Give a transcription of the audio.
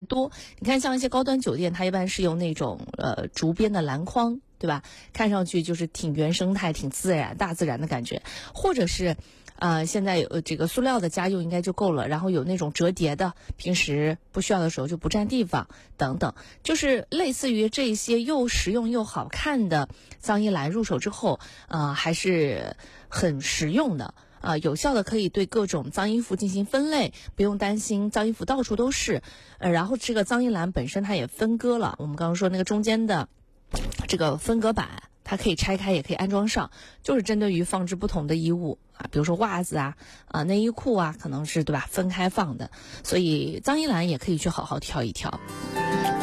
多。你看像一些高端酒店，它一般是用那种竹编的篮筐，对吧？看上去就是挺原生态、挺自然、大自然的感觉。或者是现在有这个塑料的家用应该就够了，然后有那种折叠的，平时不需要的时候就不占地方等等，就是类似于这些又实用又好看的脏衣篮入手之后，还是很实用的。有效的可以对各种脏衣服进行分类，不用担心脏衣服到处都是。然后这个脏衣篮本身它也分割了，我们刚刚说那个中间的这个分隔板，它可以拆开也可以安装上，就是针对于放置不同的衣物比如说袜子内衣裤可能是对吧分开放的，所以脏衣篮也可以去好好挑一挑。